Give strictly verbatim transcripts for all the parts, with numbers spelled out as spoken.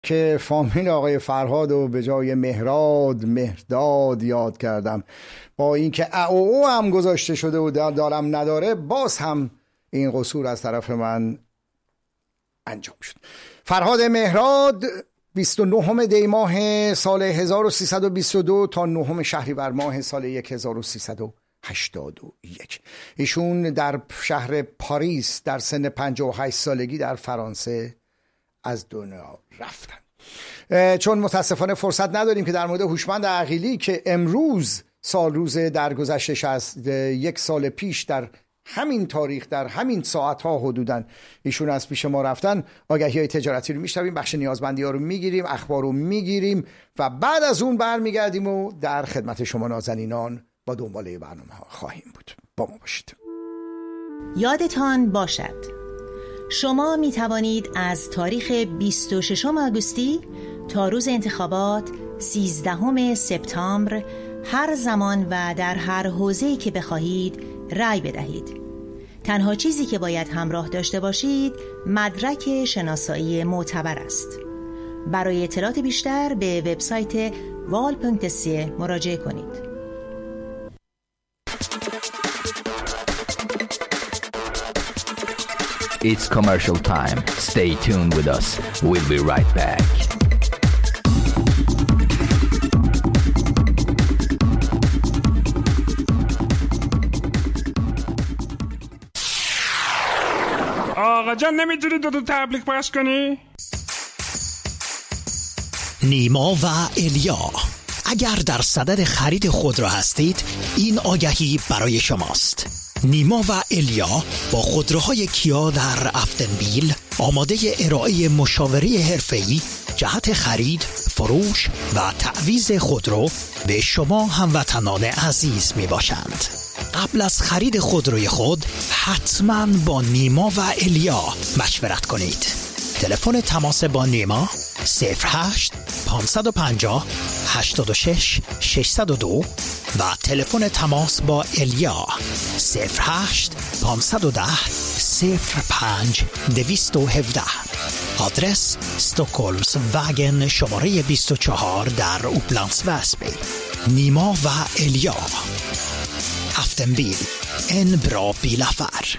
که فامیل آقای فرهاد و به جای مهراد مهرداد یاد کردم. با اینکه ا او او هم گذاشته شده و دارم نداره، باز هم این قصور از طرف من انجام شد. فرهاد مهراد بیست و نهم دی ماه سال هزار و سیصد و بیست و دو تا نهم شهریور ماه سال هزار و سیصد و هشتاد و یک. ایشون در شهر پاریس در سن پنجاه و هشت سالگی در فرانسه از دنیا رفتن. چون متاسفانه فرصت نداریم که در مورد هوشمند عقیلی که امروز سال روز درگذشتش از یک سال پیش در همین تاریخ در همین ساعت ها حدوداً ایشون از پیش ما رفتن، آگهی های تجارتی رو میشنویم، بخش نیازمندی ها رو میگیریم، اخبار رو میگیریم و بعد از اون برمیگردیم و در خدمت شما نازنینان با دنباله برنامه ها خواهیم بود. با ما باشید. یادتان باشد شما می توانید از تاریخ بیست و ششم آگوستی تا روز انتخابات سیزدهم سپتامبر هر زمان و در هر حوزه‌ای که بخواهید رأی بدهید. تنها چیزی که باید همراه داشته باشید مدرک شناسایی معتبر است. برای اطلاعات بیشتر به وبسایت وال پونکت سی مراجعه کنید. It's commercial time. Stay tuned with us. We'll be right back. آقا جان نمیتونی دو دو تبلیغ پخش کنی؟ نیما و الیا، اگر در صدد خرید خودرو هستید این آگهی برای شماست. نیما و الیا با خودروهای کیا در افتنبیل آماده ارائه مشاوره حرفه‌ای جهت خرید، فروش و تعویض خودرو به شما هموطنان عزیز می باشند. قبل از خرید خودروی خود حتما با نیما و الیا مشورت کنید. تلفن تماس با نیما صفر هشت پانصد و پنجاه هشتاد و شش ششصد و دو و تلفن تماس با الیا صفر هشت پانصد و ده صفر پنج دویست و هفده. آدرس استکهلمز وگن شماره بیست و چهار در اوپلندس وسبی. نیما و الیا، افتنبیل، ان برا بیلافر.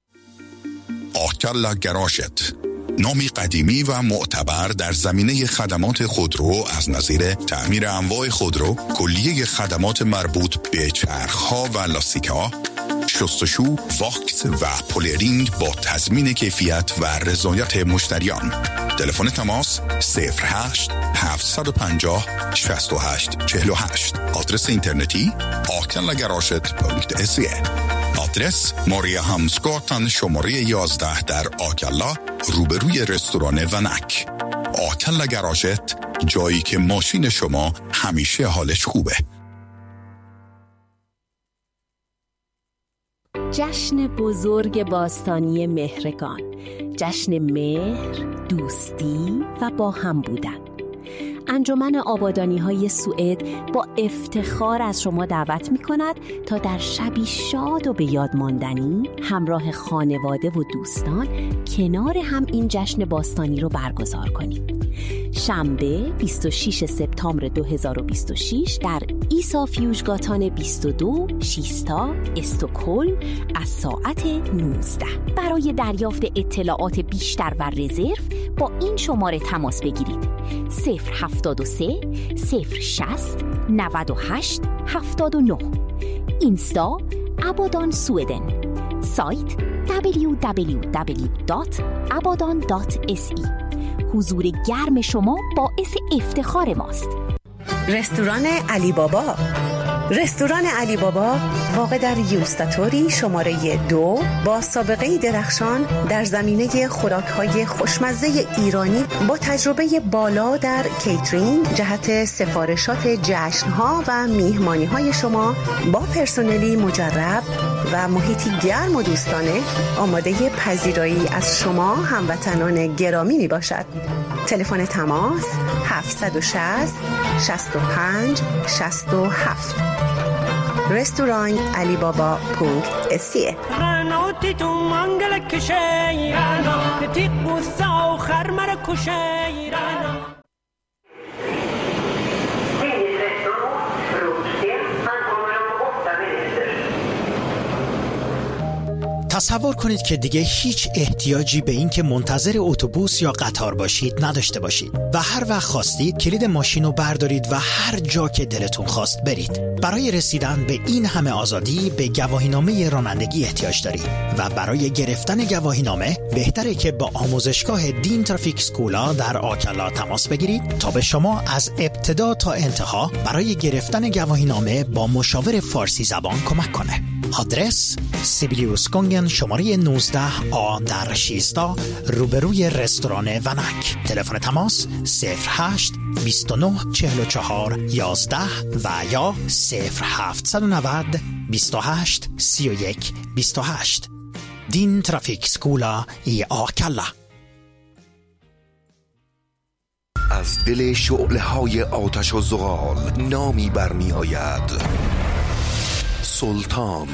آکلا گراشت، نامی قدیمی و معتبر در زمینه خدمات خودرو از نظیر تعمیر انواع خودرو، کلیه خدمات مربوط به چرخ‌ها و لاستیک‌ها، شستشو، واکس و پولرینگ با تضمین کیفیت و رضایت مشتریان. تلفن تماس صفر هشت هفتصد و پنجاه شصت و هشت چهل و هشت. آدرس اینترنتی آکلا گراشت پونکت سی. آدرس ماریا همسگاتن شماره یازده در آکلا روبروی رستوران ونک. آکلا گراشت، جایی که ماشین شما همیشه حالش خوبه. جشن بزرگ باستانی مهرگان، جشن مهر، دوستی و با هم بودن. انجمن آبادانی‌های سوئد با افتخار از شما دعوت می‌کند تا در شبی شاد و به یاد ماندنی همراه خانواده و دوستان کنار هم این جشن باستانی رو برگزار کنید. شنبه بیست و ششم سپتامبر دو هزار و بیست و شش در ایسا فیوژگاتان بیست و دو شیستا استکهلم از ساعت نوزده. برای دریافت اطلاعات بیشتر و رزرو با این شماره تماس بگیرید: صفر هفتاد و سه صفر شصت نود و هشت هفتاد و نه. اینستا ابادان سویدن. سایت دبلیو دبلیو دبلیو دات ابادان دات اس ای. حضور گرم شما باعث افتخار ماست. رستوران علی بابا. رستوران علی بابا واقع در یوستاتوری شماره دو با سابقه درخشان در زمینه خوراک‌های خوشمزه ایرانی با تجربه بالا در کیترینگ جهت سفارشات جشن‌ها و میهمانی‌های شما با پرسنلی مجرب و محیطی گرم و دوستانه آماده پذیرایی از شما هموطنان گرامی می باشد. تلفن تماس هفتصد و شصت شصت و پنج شصت و هفت. رستوران علی بابا پونکت اسیه. تصور کنید که دیگه هیچ احتیاجی به این که منتظر اتوبوس یا قطار باشید نداشته باشید و هر وقت خواستید کلید ماشین رو بردارید و هر جا که دلتون خواست برید. برای رسیدن به این همه آزادی به گواهینامه رانندگی احتیاج دارید و برای گرفتن گواهینامه بهتره که با آموزشگاه دین ترافیک اسکولا در آکلا تماس بگیرید تا به شما از ابتدا تا انتها برای گرفتن گواهینامه با مشاور فارسی زبان کمک کنه. آدرس سیبیلیوسگونگن شماره نوزده آ در شیستا روبروی رستوران ونک. تلفن تماس صفر هشت بیست و نه چهل و چهار یازده و یا صفر هفت نه نه بیست و هشت سی و یک بیست و هشت. دین ترافیک سکولا ای آکلا. از دل شعله های آتش و زغال نامی برمی آید: سلطان.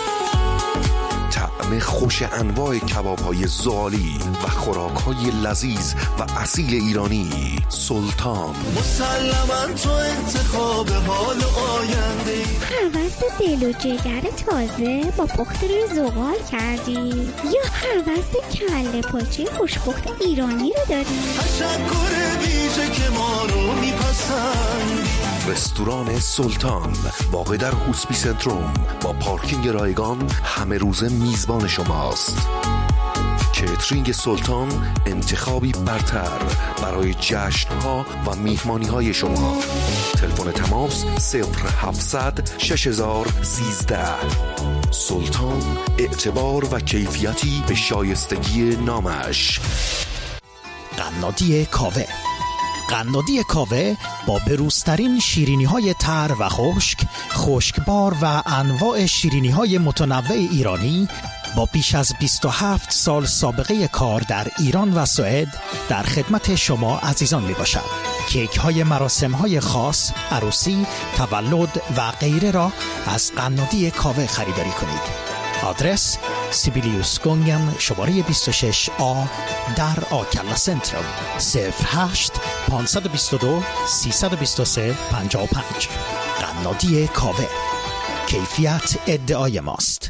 طعم خوش انواع کباب های زغالی و خوراک های لذیذ و اصیل ایرانی. سلطان. مسلماً تو انتخاب حال آینده. هوس دل و جگر تازه با پخت روی زغال کردی یا هوس کله پاچه خوشپخت ایرانی رو داری؟ تشکر ویژه که ما رو میپسند. رستوران سلطان واقع در هوسپی سنتروم با پارکینگ رایگان همه روزه میزبان شماست. کیترینگ سلطان انتخابی برتر برای جشن‌ها و میهمانی‌های شما. تلفن تماس صفر هفتصد شش هزار سیزده. سلطان، اعتبار و کیفیتی به شایستگی نامش. قنادی کاوه. قنادی کاوه با بروزترین شیرینی‌های تر و خشک، خشکبار و انواع شیرینی‌های متنوع ایرانی با بیش از بیست و هفت سال سابقه کار در ایران و سوئد در خدمت شما عزیزان می باشد. کیک های مراسم های خاص، عروسی، تولد و غیره را از قنادی کاوه خریداری کنید. آدرس سیبیلیوسگونگن شماره بیست و شش آ در آکلا سنترال. صفر هشت پانصد و بیست و دو سیصد و بیست و سه پنجاه و پنج. قنادی کاوه، کیفیت ادعای ماست.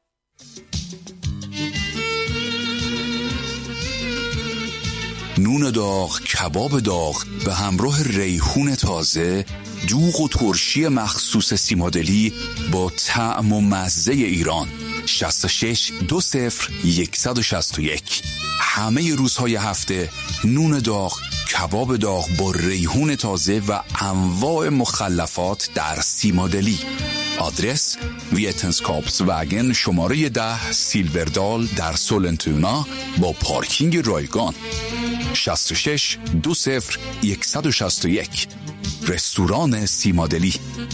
نون داغ، کباب داغ به همراه ریحون تازه، دوغ و ترشی مخصوص سیمادلی با طعم و مزه ایران. شصت و شش دو صفر صد و شصت و یک. همه روزهای هفته نون داغ، کباب داغ با ریحون تازه و انواع مخلفات در سیمادلی. آدرس ویتنسکاپس وگن شماره ده سیلوردال در سولنتونا با پارکینگ رایگان. شصت و شش دو صفر صد و شصت و یک. رستوران سیمادلی.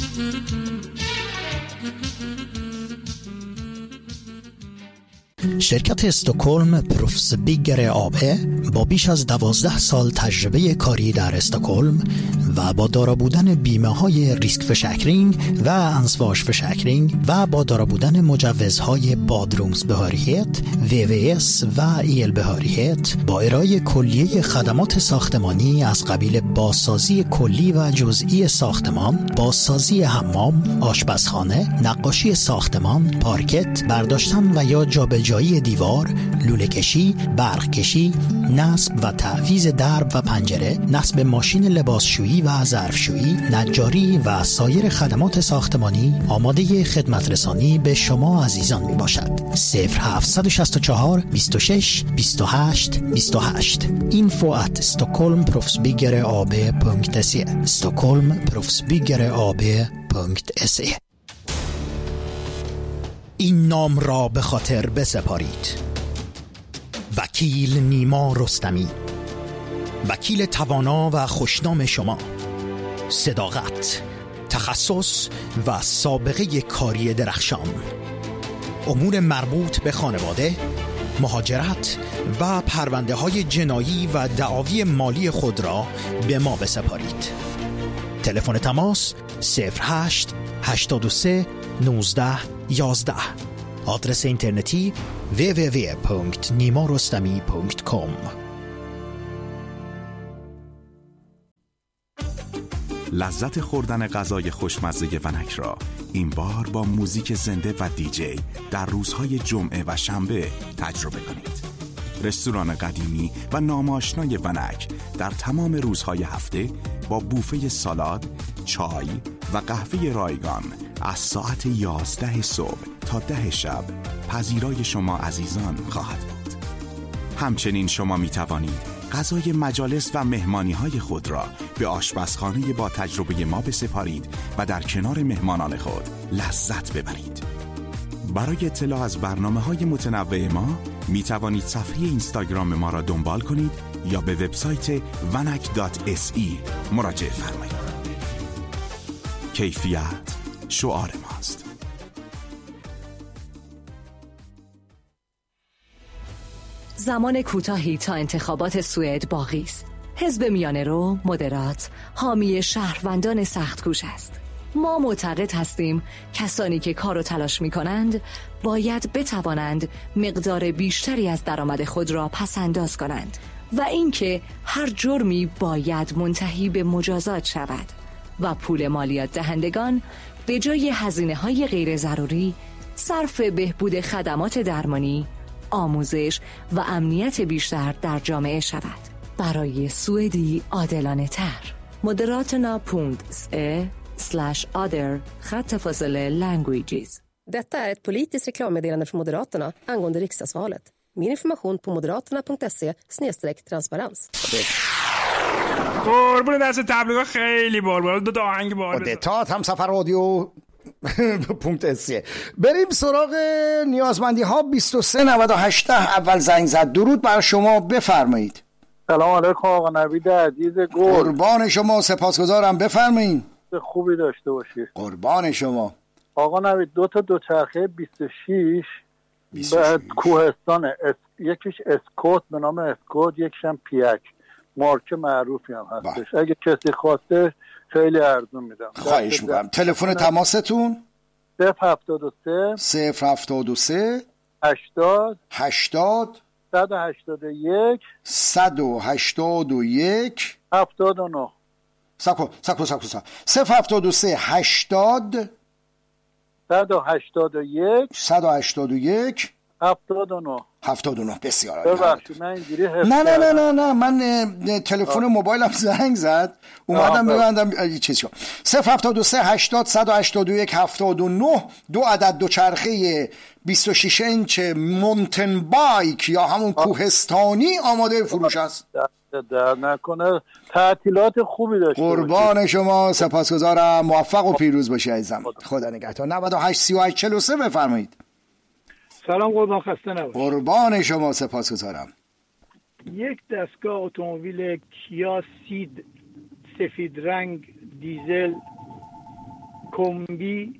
شرکت استکهلم پروفسبیگر آبه با بیش از دوازده سال تجربه کاری در استکهلم و با دارا بودن بیمه های ریسک فشکرینگ و انسواش فشکرینگ و با دارا بودن مجوزهای بادرومز بهاریت، وی وی اس و ایل بهاریت با ارائه کلیه خدمات ساختمانی از قبیل بازسازی کلی و جزئی ساختمان، بازسازی حمام، آشپزخانه، نقاشی ساختمان، پارکت، برداشتن و یا جابجایی دیوار، لوله کشی، برق کشی، نصب و تعویض درب و پنجره، نصب ماشین لباسشویی و ظرفشویی، نجاری و سایر خدمات ساختمانی آماده خدمت رسانی به شما عزیزان می باشد. صفر هفت شش چهار بیست و شش بیست و هشت بیست و هشت. info at stockholmproffsbyggeraab.se stockholmproffsbyggeraab.se. این نام را به خاطر بسپارید: وکیل نیما رستمی، وکیل توانا و خوشنام شما. صداقت، تخصص و سابقه کاری درخشان. امور مربوط به خانواده، مهاجرت و پرونده های جنایی و دعاوی مالی خود را به ما بسپارید. تلفن تماس صفر هشت هشتاد و سه نوزده یازده. آدرس اینترنتی دبلیو دبلیو دبلیو دات نیما رستمی دات کام. لذت خوردن غذای خوشمزه ونک را این بار با موزیک زنده و دیجی در روزهای جمعه و شنبه تجربه کنید. رستوران قدیمی و ناماشنای ونک در تمام روزهای هفته با بوفه سالاد، چای و قهوه رایگان از ساعت یازده صبح تا ده شب پذیرای شما عزیزان خواهد بود. همچنین شما می توانید غذای مجالس و مهمانی‌های خود را به آشپزخانه با تجربه ما بسپارید و در کنار مهمانان خود لذت ببرید. برای اطلاع از برنامه‌های متنوع ما می توانید صفحه اینستاگرام ما را دنبال کنید یا به وبسایت vanak دات اس ای مراجعه فرمایید. کیفیت شعار ماست. زمان کوتاهی تا انتخابات سوئد باقی است. حزب میانه رو مدرات حامی شهروندان سخت‌کوش است. ما معتقد هستیم کسانی که کار و تلاش می کنند باید بتوانند مقدار بیشتری از درآمد خود را پس‌انداز کنند و اینکه هر جرمی باید منتهی به مجازات شود و پول مالیات دهندگان به جای هزینه‌های غیر ضروری صرف بهبود خدمات درمانی، آموزش و امنیت بیشتر در جامعه شود. برای سوئدی عادلانه تر. مدراتنا پوند ا slash other خط فاصله languages. Detta är ett politiskt reklammeddelande från Moderaterna angående riksdagsvalet. Mer information på moderaterna punkt se slash transparens. قربون دست تبلیغات خیلی بال بال دو آهنگ بال. دتا هم سفر رادیو پونکت اسیه. بریم سراغ نیازمندی ها. بیست و سه نود و هشت اول زنگ زد. درود بر شما، بفرمایید. سلام علیکم آقا نوید عزیز گل. قربان شما، سپاسگزارم، بفرمایید. خوبی داشته باشید. قربان شما. آقا نوید دو تا دوچرخه بیست و شش بعد کوهستان اس... یکیش اسکوت به نام اسکوت، یکیش هم پیک، مارک معروفی هم هستش. با. اگه کسی خواسته خیلی ارزون میدم. خواهش میکنم. تلفن تماستون صفر هفتاد و سه صفر هفتاد و سه هشتاد هشتاد صد و هشتاد و یک صد و هشتاد و یک هفتاد و نه. سکو سکو سکو سکو صفر هفتاد و سه هشتاد صد و هشتاد و یک صد و هشتاد و یک هفتاد و نه هفتاد و نه. بسیار عالی. ببخشید من اینجوری حفظ نه نه نه نه نه من تلفن موبایلم زنگ زد اومدم ببندم چیزی. صفر هفتاد و سه هشتاد صد و هشتاد و یک هفتاد و نه. دو عدد دوچرخه بیست و شش اینچ مونتن بایک یا همون کوهستانی آماده فروش است. در نکنه. تعطیلات خوبی داشته قربان باشید. شما سپاسگزارم. موفق و پیروز باشی عزیزم. خدا نگهدار. نود و هشت سی و هشت چهل و سه بفرمایید. سلام قربان، خسته نباشید. قربان شما، سپاسگزارم. یک دستگاه اتومبیل کیا سید سفید رنگ دیزل کمبی،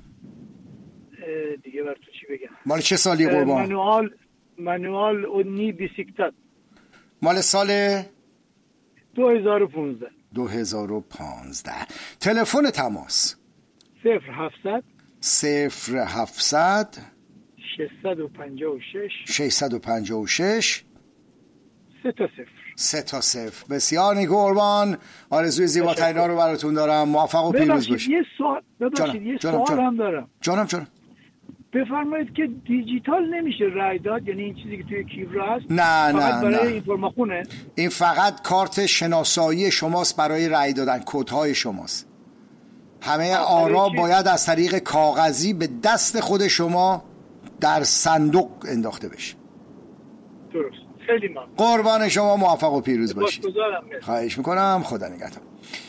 دیگه بر تو چی بگم، مال چه سالی قربان؟ منوال منوال اونی بیسیکلت. مال سال دو هزار و پانزده. دو هزار و پانزده. تلفن تماس صفر هفتصد صفر هفتصد ششصد و پنجاه و شش ششصد و پنجاه و شش سه تا صفر سه تا صفر. بسیار نیکو قربان. آرزوی زیباترین ها رو براتون دارم. موفق و پیروز باشید. یه سوال ببخشید یه جانم. سوال جانم. هم دارم. جانم جانم. بفرمایید که دیجیتال نمیشه رای داد، یعنی این چیزی که توی کیبرا هست نه فقط نه برای نه. اینفورماسیونه؟ این فقط کارت شناسایی شماست برای رای دادن، کدهای شماست. همه آرا باید از طریق کاغذی به دست خود شما در صندوق انداخته بشه. درست. خیلی ممنون. قربان شما، موفق و پیروز باشید. خواهش میکنم. خدا نگهدار.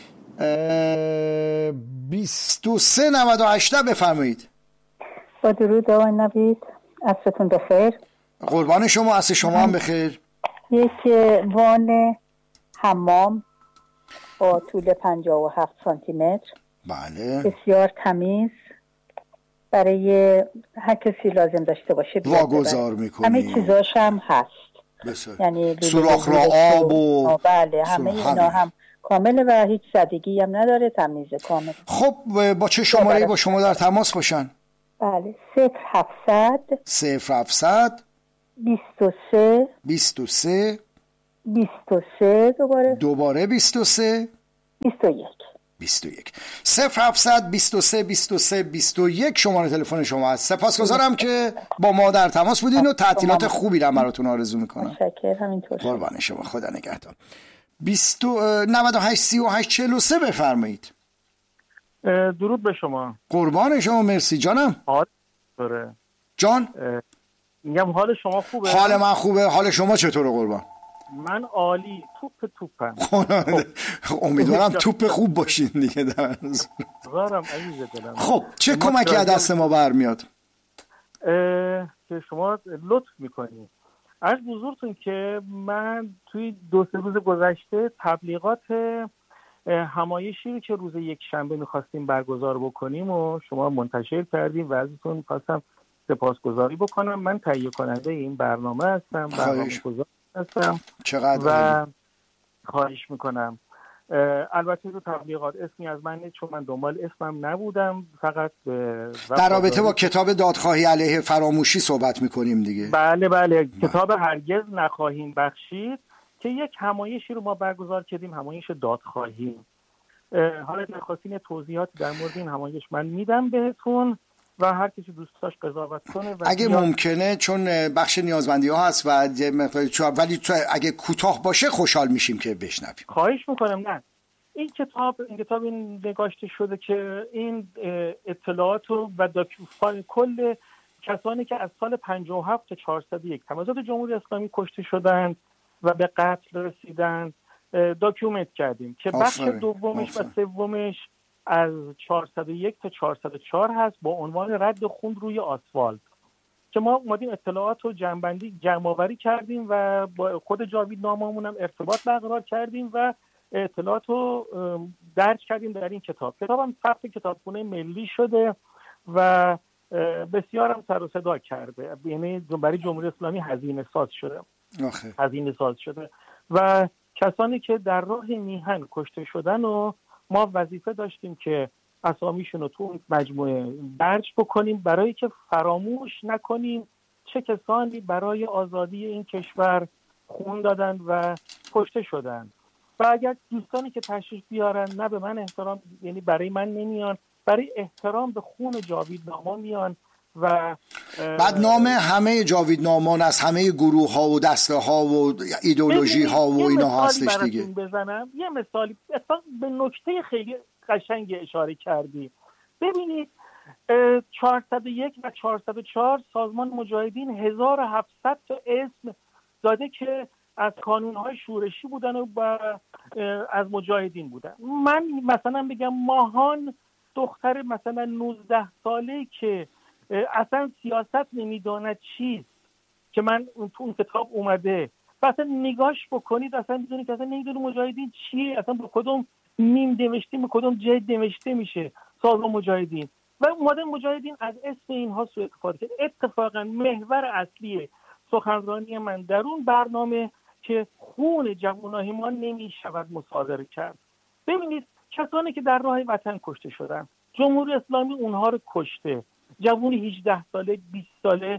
بیست و سه نود و هشت بفرمایید. با درود آقای نوید، عصرتون بخیر. قربان شما، عصر شما هم بخیر. یک وان حمام با طول پنجاه و هفت سانتی متر، بله، بسیار تمیز، برای هر کسی لازم داشته باشه واگذار میکنیم. همه چیزاش هم هست. بسیار. یعنی سوراخ را آب و بله همه اینا هم کامله و هیچ زدگی هم نداره، تمیزه کامل. خب با چه شماره‌ای با شما در تماس باشن؟ بله صفر هفتصد صفر هفتصد بیست و سه بیست و سه بیست و سه دوباره دوباره بیست و سه بیست و یک بیست و یک. صفر هفتصد بیست و سه بیست و سه بیست و یک شماره تلفن شما است. سپاسگزارم که با ما در تماس بودین و تعطیلات خوبی رو براتون آرزو میکنم. متشکرم. همینطور. قربان شما، خدا نگهدار. بیست نود و هشت سی و هشت چهل و سه بفرمایید. درود به شما. قربان شما، مرسی جانم. حال داره جان؟ میگم حال شما خوبه؟ حال من خوبه. حال شما چطوره قربان؟ من عالی. توپ توپم. امیدوارم توپ خوب باشین دیگه. در غارم عزیز دلم. خب چه کمکی از دست ما برمیاد که شما لطف میکنید؟ از حضورتون که من توی دو سه روز گذشته تبلیغات همایشی رو که روز یک شنبه میخواستیم برگزار بکنیم و شما منتشر کردیم و ازتون خواستم سپاسگزاری بکنم. من تهیه کننده این برنامه هستم، برنامه‌گذار هستم. چقدر و خواهش میکنم. البته تو تبلیغات اسمی از من چون من دنبال اسمم نبودم، فقط در رابطه با کتاب دادخواهی علیه فراموشی صحبت میکنیم دیگه. بله بله با. کتاب هرگز نخواهیم بخشید که یک همایشی رو ما برگزار کردیم، همایش دادخواهی. حالا نخواستین توضیحات در مورد این همایش من میدم بهتون و هر کسی دوست داشت قضاوت کنه. و اگه ممکنه، چون بخش نیازمندی ها هست و ولی اگه کوتاه باشه خوشحال میشیم که بشنویم. خواهش میکنم. نه این کتاب این کتاب این نگاشته شده که این اطلاعات و کل کسانی که از سال پنجاه و هفت تا چهارصد و یک توسط جمهوری اسلامی کشته شدند و به قتل رسیدند داکیومنت کردیم که بخش دومش و سومش از چهارصد و یک تا چهارصد و چهار هست با عنوان رد خون روی آسفالت که ما اومدیم اطلاعات رو جمع‌بندی جمع‌آوری کردیم و با خود جاوید ناممون هم ارتباط برقرار کردیم و اطلاعات رو درج کردیم در این کتاب. کتاب هم ثبت کتابخونه ملی شده و بسیار هم سر و صدا کرده، یعنی برای جمهوری اسلامی هزینه ساز شده. آخه. هزینه ساز شده و کسانی که در راه میهن کشته شدن و ما وظیفه داشتیم که اسامیشون رو تو مجموعه درج بکنیم برای که فراموش نکنیم چه کسانی برای آزادی این کشور خون دادن و کشته شدن. و اگر دوستانی که تشریف بیارن نه به من احترام، یعنی برای من نمیان، برای احترام به خون جاویدنامان میان و بعد نام همه جاویدنامان از همه گروه ها و دسته ها و ایدئولوژی ها و اینا هستش دیگه. بزنم یه مثالی به نکته خیلی قشنگ اشاره کردی. ببینید چهارصد و یک و چهارصد و چهار سازمان مجاهدین هزار و هفتصد تا اسم داده که از کانونهای شورشی بودن و از مجاهدین بودن. من مثلا بگم ماهان دختر مثلا نوزده ساله که اصلا سیاست نمیداند چیست که من تو اون کتاب اومده و اصلا نگاش بکنید اصلا میدونید اصلا نمیدونه مجاهدین چیه، اصلا با کدوم میم نوشته به کدوم جلد نوشته میشه سازمان مجاهدین و اومده مجاهدین از اسم اینها سوء استفاده کرد. اتفاقا محور اصلی سخنرانی من در اون برنامه که خون جوانای ما نمیشود مصادره کرد. ببینید کسانی که در راه وطن کشته شدن، جمهوری اسلامی اونها رو کشته. جوون هجده ساله، بیست ساله،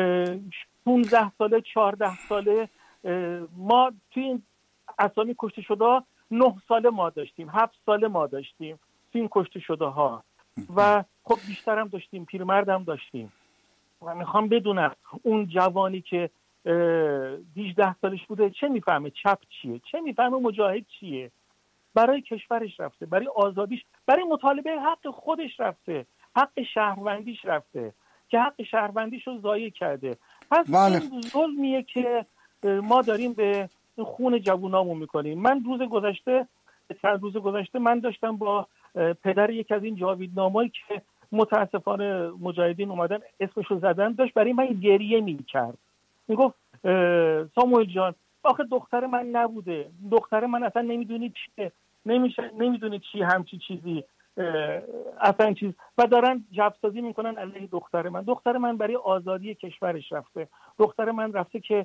پانزده ساله، چهارده ساله، ما توی این اسامی کشته شده نه ساله ما داشتیم، هفت ساله ما داشتیم توی این کشته شده ها و خب بیشتر هم داشتیم، پیرمرد هم داشتیم. و میخوام بدونم اون جوانی که هجده سالش بوده چه میفهمه چپ چیه، چه میفهمه مجاهد چیه، برای کشورش رفته، برای آزادیش، برای مطالبه حق خودش رفته، حق شهروندیش رفته که حق شهروندیش رو ضایع کرده. پس این ظلمیه که ما داریم به خون جوونامون میکنیم. من روز گذشته چند روز گذشته من داشتم با پدر یک از این جاویدنامایی که متاسفانه مجاهدین اومدن اسمش رو زدن داشت برای من گریه میکرد. میگفت ساموئل جان آخه دختر من نبوده، دختر من اصلا نمیدونی چیه، نمیشه نمیدونی چی همچی چیزی اصلا چیز و دارن جبسازی میکنن علیه دختر من. دختر من برای آزادی کشورش رفته، دختر من رفته که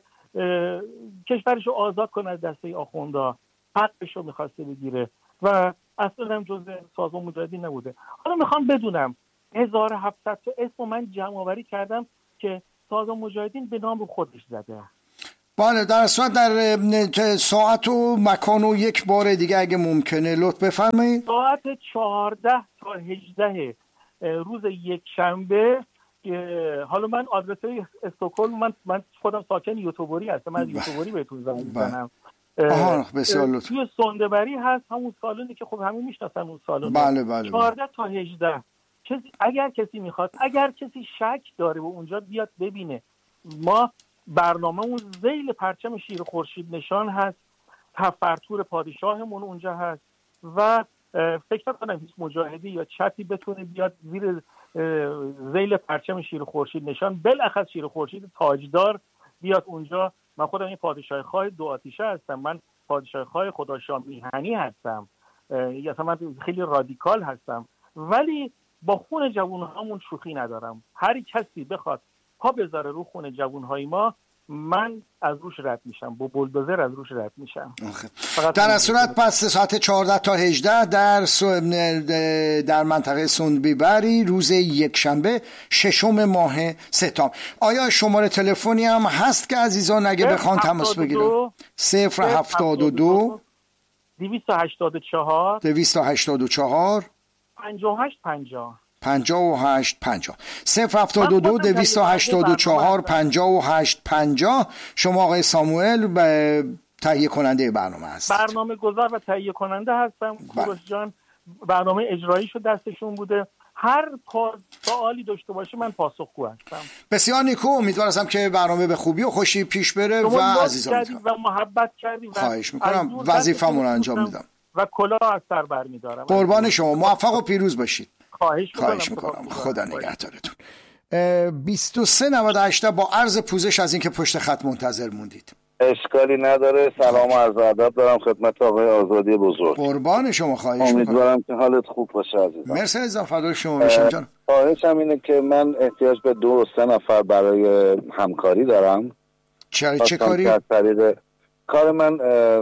کشورش رو آزاد کنه از دسته آخوندا، حقش رو میخواسته بگیره و اصلا هم جزء سازمان مجاهدین نبوده. حالا میخوام بدونم هزار و هفتصد تا اسم من جمع آوری کردم که سازمان مجاهدین به نام خودش زده. بله در صورت در ساعت و مکان و یک بار دیگه اگه ممکنه لطف بفرمایید. ساعت چهارده تا هجده روز یک شنبه. حالا من آدرس استکهلم، من من خودم ساکن یوتوبری هستم، من یوتوبری بهتون زنگ میزنم. آها بسیار لطف. توی سندبری هست، همون سالونی که خب همین میشناسن اون سالن. بله بله. چهارده تا هجده. کسی اگر کسی میخواد، اگر کسی شک داره و اونجا بیاد ببینه. ما برنامه‌مون ذیل پرچم شیر خورشید نشان هست، تفرتور پادشاهمون اونجا هست و فکر نکنم هیچ مجاهدی یا چپی بتونه بیاد زیر ذیل پرچم شیر خورشید نشان، بالاخص شیر خورشید تاجدار بیاد اونجا. من خودم این پادشاه خواه دو آتیشه هستم، من پادشاه خواه خداشاه میهنی هستم، یا من خیلی رادیکال هستم، ولی با خون جوانهامون شوخی ندارم. هر کسی بخواد پا بذاره رو خون جوانهای ما، من از روش رد میشم، با بولدوزر از روش رد میشم. در صورت پس ساعت چهارده تا هجده در در منطقه سندبیبری روز یک شنبه ششم ماه سپتامبر. آیا شماره تلفنی هم هست که عزیزان اگه بخوان تماس بگیرن؟ صفر هفتاد و دو دویست و هشتاد و چهار دویست و هشتاد و چهار پنجاه و هشت پنجاه پنجاه و هشت پنجاه صفر هفتاد و دو دویست و هشتاد و چهار پنجاه و هشت پنجاه. شما آقای ساموئل به تهیه کننده برنامه هستید. برنامه گذار و تهیه کننده هستم. کوروش جان برنامه اجراییشو دستشون بوده، هر سوالی داشته باشه من پاسخگو هستم. بسیار نیکو، امیدوارم که برنامه به خوبی و خوشی پیش بره و عزیزان و محبت کردید و خواهش میکنم، وظیفمون رو انجام میدم و کلاه از سر برمیدارم. قربان شما، موفق و پیروز باشید. خواهش میکنم. خواهش میکنم. خدا نگهدارتون. بیست و سه نود و هشت با عرض پوزش از اینکه پشت خط منتظر موندید. اشکالی نداره. سلام و عرض ادب دارم خدمت آقای آزادی بزرگ. قربان شما، خواهش میکنم. امیدوارم که حالت خوب باشه عزیزم. مرسی عزیزم، فدای شما بشم جان. خواهشم اینه که من احتیاج به دو سه نفر برای همکاری دارم. چه چه کاری؟ طریق کار من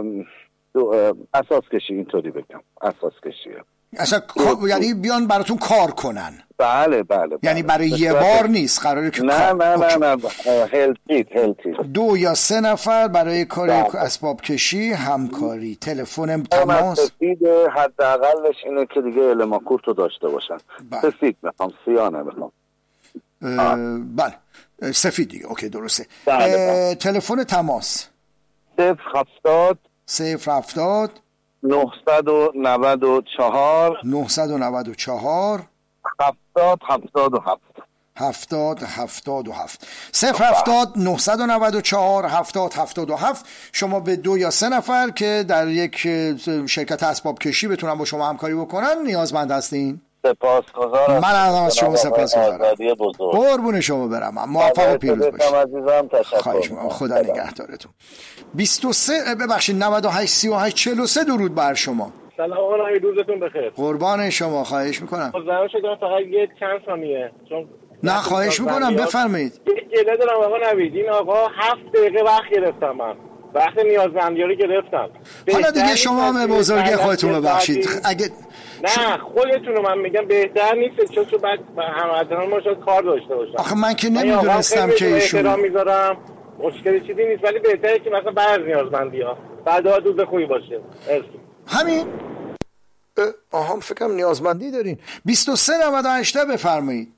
اساس کشی، اینطوری بگم اساس کشیه. اصلا یعنی بیان براتون کار کنن؟ بله بله, بله. یعنی برای یه بار نیست، قراره که نه کار... نه نه نه هلتی هلتی دو یا سه نفر برای کار اسباب کشی همکاری. تلفن تماس سفید حداقلش اینه که دیگه الماکورتو داشته باشن. سفید میخوام، سیاه نمیخوام. بله سفید دیگه. اوکی درسته. بله بله. تلفن تماس صفر هفتاد صفر هفتاد نهصد و نود و چهار نهصد و نود و چهار هفتاد هفتاد و هفت هفتاد هفتاد و هفت صفر هفتاد نهصد و نود و چهار هفتاد هفتاد و هفت. شما به دو یا سه نفر که در یک شرکت اسباب کشی بتونن با شما همکاری بکنن نیازمند هستین. سپاسگزارم. من از شما سپاسگزارم. قربون شما برم. موفق و پیروز باشید عزیزم. تشکر. خدا نگهدارتون. بیست و سه ببخشید نود و هشت سی و هشت چهل و سه درود بر شما. سلام آقا، روزتون بخیر. قربان شما، خواهش میکنم. زمان شدم فقط یک چند ثانیه چون نه خواهش میکنم بفرمایید. گله دارم آقا نوید، این آقا هفت دقیقه وقت گرفتم، من وقت نیازمندی رو گرفتم. حالا دیگه شما به بزرگی خودتون ببخشید. اگه نه خودتون رو من میگم بهتر نیست چون تو بعد همه ما شاید کار داشته باشم. آخه من که نمیدونستم که ایشون احترام میذارم، مشکلی چیزی نیست، ولی بهتره که مثلا بعد از نیازمندی ها بعدا دوز خوبی باشه. مرسی. همین آها فکرم نیازمندی دارین. بیست و سه نود و هشت بفرمایید.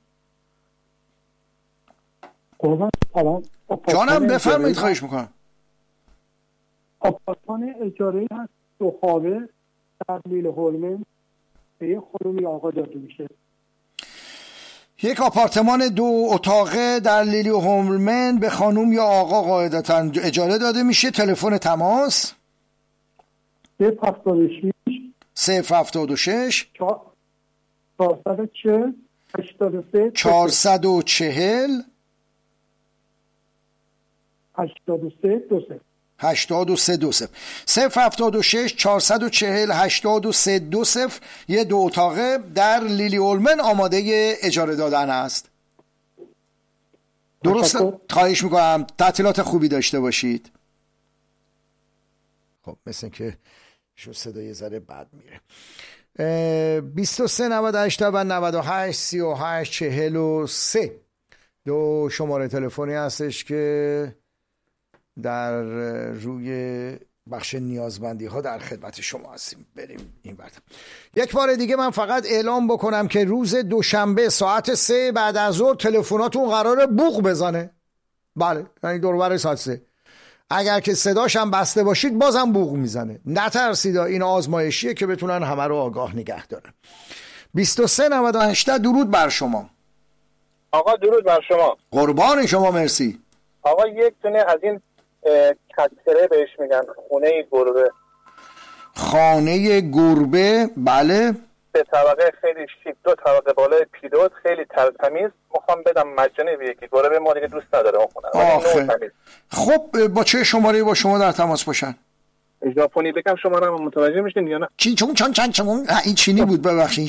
قربان سلام. جانم بفرمایید، خواهش میکنم. آپارتمان اجاره هست دو خوابه در لیل هولمن به یه خانومی آقا داده میشه. یک آپارتمان دو اتاقه در لیلی هولمن به خانوم یا آقا قاعدتا اجاره داده میشه. تلفن تماس صفر هفتاد و شش صفر هفتاد و شش چهارصد و چهل هشتاد و سه چهارصد و چهل هشتاد و سه دو صفر هشتاد و سه دو صفر صفر هفتاد و شش چهارصد و چهل هشتاد و سه دو صفر. یه دو اتاقه در لیلی هولمن آماده اجاره دادن است. درست؟ خواهش میکنم. تعطیلات خوبی داشته باشید. خب مثل که شو صدای ذره بد میره. بیست و سه نود و هشت و نود و هشت سی و هشت چهل و سه دو شماره تلفنی هستش که در روی بخش نیازمندی ها در خدمت شما هستیم. بریم این برد. یک بار دیگه من فقط اعلام بکنم که روز دوشنبه ساعت سه بعد از ظهر تلفناتون قراره بوق بزنه. بله، یعنی دور و بر ساعت سه. اگر که صداش هم بسته باشید بازم بوق میزنه. نترسید، این آزمایشیه که بتونن همه رو آگاه نگه دارن. بیست و سه نود و هشت درود بر شما. آقا درود بر شما. قربان شما، مرسی. آقا یک دونه از این کتره بهش میگن خونه گربه. خانه گربه، بله. سه طبقه خیلی شیک، دو طبقه بالای پیلوت، خیلی تمیز. میخوام بدم مجانی به یکی گربه، ما دیگه دوست نداره اون خونه. آخه خب با چه شماره با شما در تماس باشن؟ ژاپنی بگم شماره رو متوجه میشین یا نه؟ چی چون چون چون چون این چینی بود، ببخشید.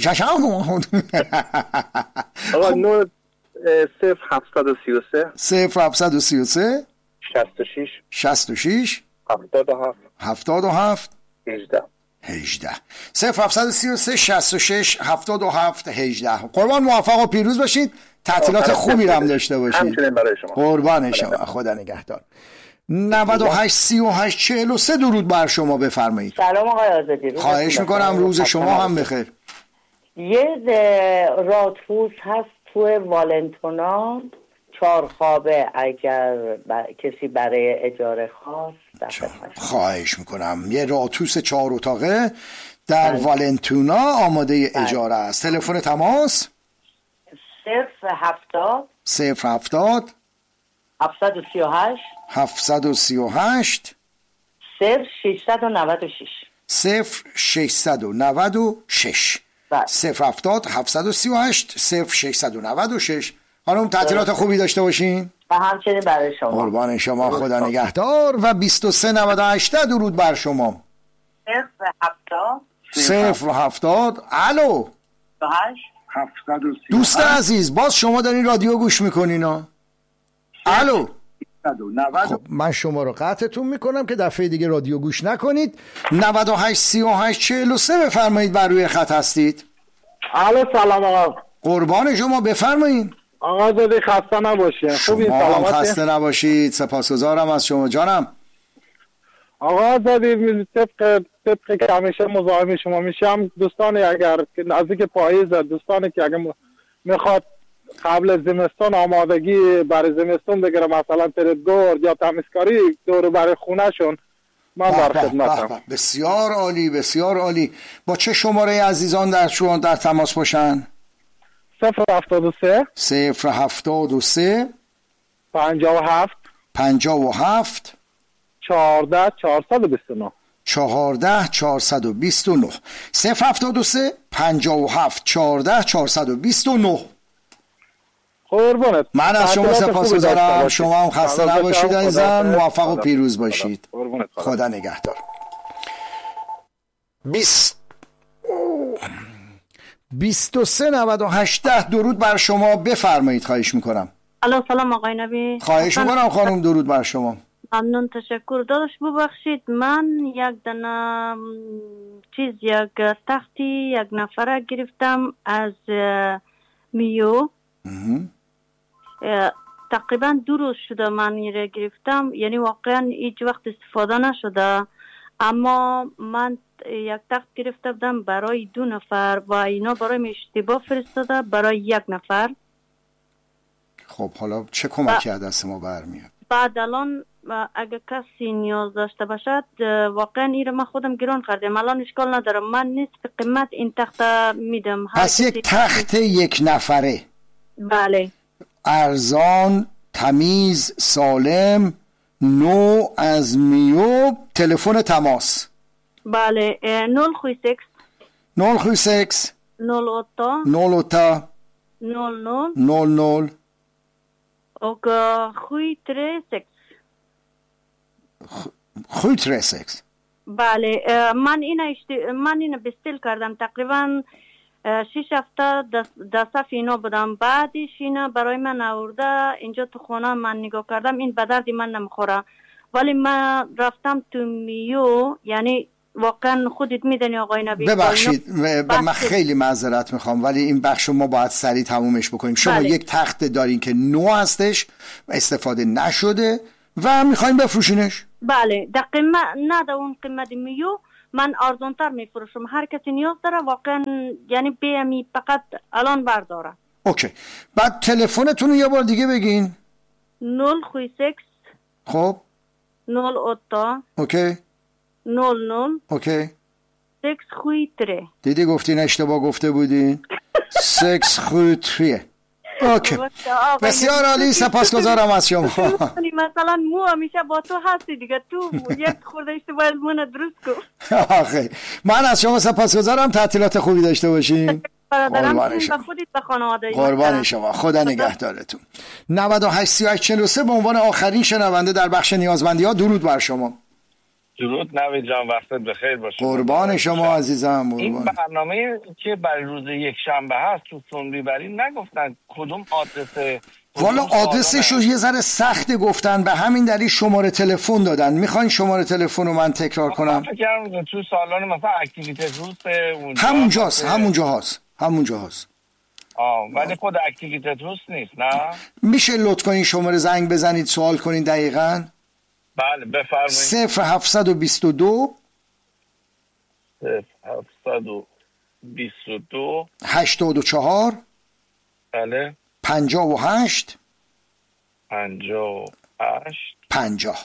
آقا نو صفر هفتصد و سی و سه صفر هفتصد و سی و سه شصت و شش شصت و شش هفتاد و هفت هفتاد و هفت هجده هجده صفر هفتصد و سی و سه شصت و شش هفتاد و هفت هجده. قربان، موفق و پیروز باشید. تعطیلات خوبی رو هم داشته باشید. همچنین برای شما. قربان شما، خدا نگهدار. نود و هشت سی و هشت چهل و سه درود بر شما، بفرمایید. سلام آقای آزادی. خواهش میکنم، روز شما هم بخیر. یه راتفوس هست تو والنتونا، چهار خوابه، اگر ب... کسی برای اجاره خواست. خواهش میکنم. یه راتوس چهار اتاقه در بله. والنتونا آماده بله. اجاره است. تلفن تماس صفر هفتاد صفر هفتاد هفتصد و سی و هشت هفتصد و سی و هشت صفر ششصد و نود و شش صفر ششصد و نود و شش صفر هفتاد هفتصد و سی و هشت صفر ششصد و نود و شش. خانم تعطیلات خوبی داشته باشین. و همچنین برای شما. قربان شما، خدا نگهدار. و بیست و سه نود و هشت درود بر شما. صفر هفتاد صفر هفتاد الو دوست عزیز، باز شما دارین رادیو گوش میکنین ها؟ الو. خب من شما رو قطعتون میکنم که دفعه دیگه رادیو گوش نکنید. نود و هشت سی و هشت چهل و سه بفرمایید، بر روی خط هستید. الو سلام آقا. قربان شما، بفرمایید. آقا زدی خسته نباشید. خوبی؟ سلامتی؟ خسته نباشید، سپاسگزارم از شما. جانم آقا زدی، طبق طبق که همیشه مزاحم شما میشم، دوستانی اگر نزدیک پاییز، دوستانی که اگر میخواد قبل زمستان آمادگی برای زمستان بگیره، مثلا تردگور یا تمیزکاری دور برای خونه شون، من در خدمتم. بسیار عالی، بسیار عالی. با چه شماره عزیزان در شما در تماس باشن؟ صفر هفتاد و سه صفر هفتاد و سه پنجاه و هفت پنجاه و هفت چهارده چهارصد و بیست و نه چهارده چهارصد و بیست و نه صفر هفتاد و سه پنجاه و هفت چهارده چهارصد و بیست و نه. قربانت. من از شما سپاسگزارم. شما هم خسته نباشید عزیزم، موفق و پیروز باشید. خدا نگهدار. بیست بیست و سه نود و هشت درود بر شما، بفرمایید. خواهش میکنم. الو سلام آقای نبی. خواهش میکنم خانم، درود بر شما. ممنون، تشکر. داداش ببخشید، من یک دانه چیز یک تختی یک نفره گرفتم از میو. تقریبا دو روز شده من ایره گرفتم، یعنی واقعا هیچ وقت استفاده نشده، اما من یک تخت گرفته بودم برای دو نفر و اینا برای اشتباه فرستاده برای یک نفر. خب حالا چه کمکی از دست ما برمیاد؟ بعد الان اگه کسی نیاز داشته باشد، واقعا ایره من خودم گران کردم، الان اشکال ندارم، من نصف قیمت این تخت میدم. پس یک تخت یک نفره؟ بله. ارزان، تمیز، سالم، نو از میو. تلفن تماس؟ بله. نول خوی سکس نول خوی سکس نول اوتا نول اوتا نول نول نول نول och sju tre sex. sju tre sex. بله. من این اشت... من این بستل کردم تقریبا شش هفته دست اینا بودم، بعدش اینا برای من آورده اینجا تو خونه. من نگاه کردم این به درد من نمیخوره، ولی من رفتم تو میو، یعنی واقعا خودت میدونی آقای نبی. ببخشید من خیلی معذرت میخوام، ولی این بخش ما باید سریع تمومش بکنیم. شما بله. یک تخت دارین که نو هستش، استفاده نشده و میخوایم بفروشینش. بله در قیمت نه در اون قیمت میو من ارزانتر میفروشم. هر کسی نیاز داره واقعا یعنی بیمی فقط الان برداره. اوکی. بعد تلفنتون رو یه بار دیگه بگین. نول خوی سکس خب نول اوتا اوکی نول نول اوکی سکس خوی تره. دیدی گفتین اشتباه گفته بودین. سکس خوی تره. اوکی بسیار عالی، سپاسگزارم از شما. مثلا مو همیشه با تو هستی دیگه، تو یک خورده اشتباه من درست کن. آخه من از شما سپاسگزارم، تعطیلات خوبی داشته باشین. قربان شما. خودت به خانواده. قربان شما، خدا نگهدارتون. نود و هشت سی و هشت چهل و سه به عنوان آخرین شنونده در بخش نیازمندی ها، درود بر شما. درود نوید جان، وقتت بخیر باشه. قربان شما عزیزم. این برنامه که برای روز یک شنبه هست تو سنبی بری نگفتن کدوم آدرس؟ والا آدرسش رو یه ذره سخت گفتن، به همین دلیل شماره تلفن دادن. میخواین شماره تلفن رو من تکرار کنم؟ فکر کردم تو سالن مثلا اکتیویته روز اونجا همونجاست همونجا هست همونجا هست آه ولی خود اکتیویته روز نیست. نه میشه لطف کنین شماره زنگ بزنید سوال کنین دقیقاً؟ بله بفرمایید. صفر هفتصد و بیست و دو صفر هفتصد و بیست و دو هشتاد و چهار بله پنجاه و هشت پنجاه و هشت پنجاه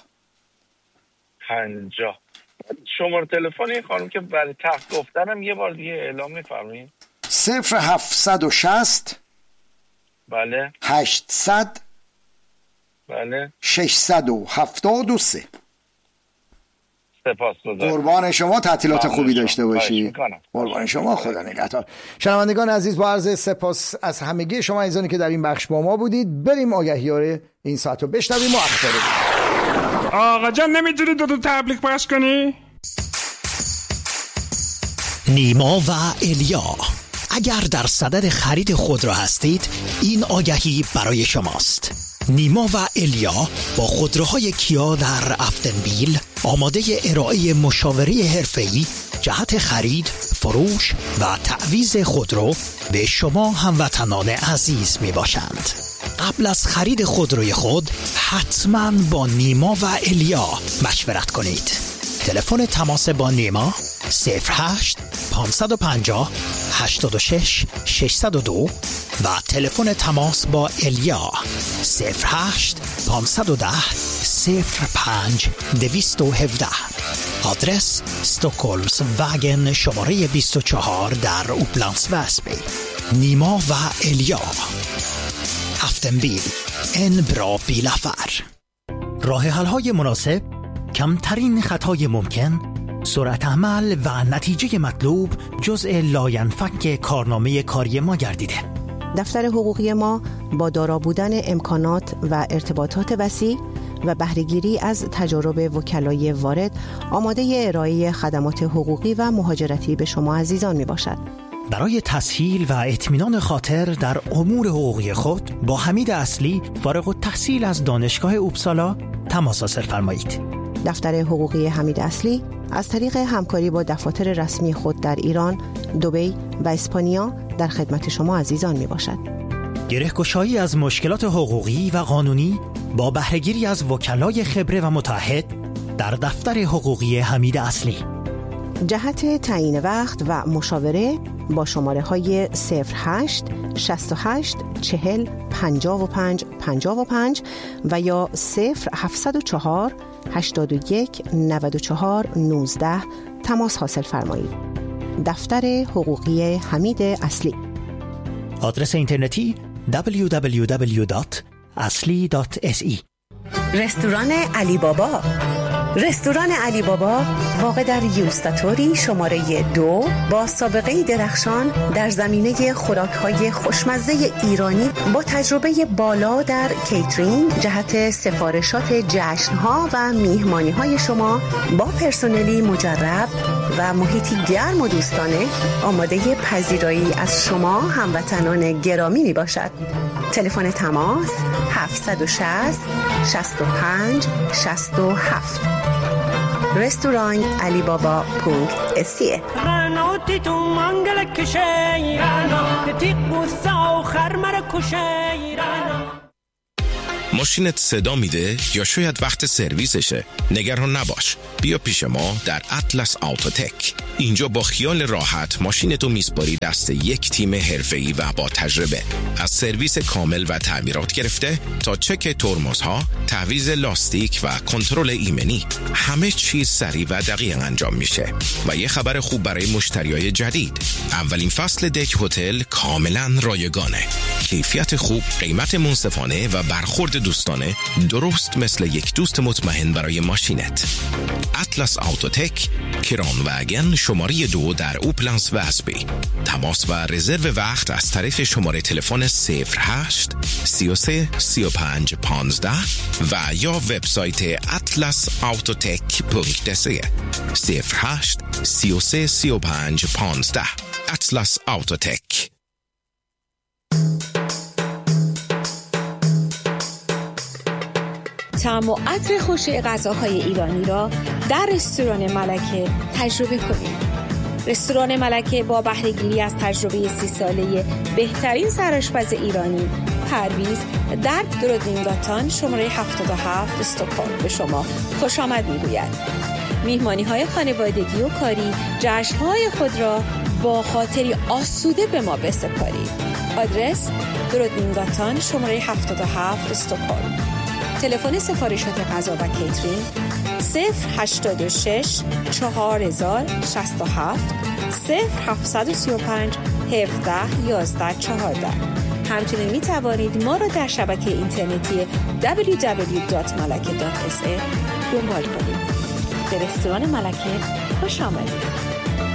پنجاه. شماره تلفن این خانم که برای تخت گفتنم یه بار دیگه اعلام می‌فرمایید. صفر هفتصد و شصت بله هشتصد بله ششصد و هفتاد و سه. سپاسگزارم. قربان شما، تعطیلات خوبی داشته باشی. قربان شما، خدا نگهدار. شنوندگان عزیز، با عرض سپاس از همگی شما عزیزانی که در این بخش با ما بودید. بریم آگهی‌ها این ساعت رو بشنویم و اخبار رو. آقا جان نمیتونی دو دو تبلیغ پخش کنی؟ نیما و الیا، اگر در صدد خرید خودرو هستید این آگهی برای شماست. نیما و الیا با خودروهای کیا در افتنبیل آماده ارائه مشاوره حرفه‌ای جهت خرید، فروش و تعویض خودرو به شما هموطنان عزیز می باشند. قبل از خرید خودروی خود حتما با نیما و الیا مشورت کنید. تلفن تماس با نیما صفر هشت پانصد و پنجاه هشتاد و شش ششصد و دو و تلفن تماس با الیا صفر هشت پانصد و ده صفر پنج دویست و هفده. آدرس استکهلمز واگن شماره بیست و چهار در اوپلندس وسبی. نیما و الیا، افتنبیل، ان برا بیلافر. راه حل های مناسب، کمترین خطای ممکن، سرعت عمل و نتیجه مطلوب جزء لاینفک کارنامه کاری ما گردیده. دفتر حقوقی ما با دارا بودن امکانات و ارتباطات وسیع و بهره‌گیری از تجارب وکلای وارد آماده ارائه خدمات حقوقی و مهاجرتی به شما عزیزان می باشد. برای تسهیل و اطمینان خاطر در امور حقوقی خود با حمید اصلی فارغ التحصیل از دانشگاه اوپسالا تماس حاصل فرمایید. دفتر حقوقی حمید اصلی از طریق همکاری با دفاتر رسمی خود در ایران، دبی و اسپانیا در خدمت شما عزیزان می باشد. گره‌گشایی از مشکلات حقوقی و قانونی با بهره‌گیری از وکلای خبره و متعهد در دفتر حقوقی حمید اصلی. جهت تعیین وقت و مشاوره با شماره های صفر هشت شصت و هشت چهل پنجاه و پنج پنجاه و پنج و یا صفر هفتصد و چهار هشتاد و یک نود و چهار نوزده تماس حاصل فرمایید. دفتر حقوقی حمید اصلی. آدرس اینترنتی دبلیو دبلیو دبلیو دات اصلی دات اس ای. رستوران علی بابا. رستوران علی بابا واقع در یوستاتوری شماره دو با سابقه درخشان در زمینه خوراک‌های خوشمزه ایرانی با تجربه بالا در کیترینگ جهت سفارشات جشن‌ها و میهمانی‌های شما با پرسنلی مجرب و محیطی گرم و دوستانه آماده پذیرایی از شما هموطنان گرامی می باشد. تلفن تماس هفتصد و شصت شصت و پنج شصت و هفت. رستوران علی بابا پونکت اسیه. ماشینت صدا میده یا شاید وقت سرویسشه؟ نگران نباش. بیا پیش ما در اطلس آوتوتک. اینجا با خیال راحت ماشینتو میسپاری دست یک تیم حرفه‌ای و با تجربه. از سرویس کامل و تعمیرات گرفته تا چک ترمزها، تعویض لاستیک و کنترل ایمنی، همه چیز سریع و دقیق انجام میشه. و یه خبر خوب برای مشتریای جدید: اولین فصل دک هتل کاملا رایگانه. کیفیت خوب، قیمت منصفانه و برخورد دوستانه، درست مثل یک دوست مطمئن برای ماشینت. اطلس آوتوتک، کران وگن شماره دو در اوپلنس و اسبی. تماس و رزرو وقت از طریق شماره تلفن صفر هشت سی و سه سی و پنج پانزده و یا وبسایت اطلس آوتوتک دات سی. صفر هشت سی و سه سی و پنج پانزده. اطلس آوتوتک. طعم و عطر خوش غذاهای ایرانی را در رستوران ملکه تجربه کنید. رستوران ملکه با بهره‌گیری از تجربه سی ساله بهترین سرآشپز ایرانی، پرویز در درودینگاتان شماره هفتاد و هفت استکهلم به شما خوش آمد می‌گوید. میهمانی‌های خانوادگی و کاری، جشن‌های خود را با خاطری آسوده به ما بسپارید. آدرس درودینگاتان شماره هفتاد و هفت استکهلم. تلفن سفارشات غذا و کیترینگ صفر هشتاد و شش چهار هزار شصت و هفت صفر هفتصد و سی و پنج هفده یازده چهارده. همچنین می توانید ما را در شبکه اینترنتی دبلیو دبلیو دبلیو دات ملکه دات اس ای دنبال کنید. به رستوران ملکه خوش آمدید.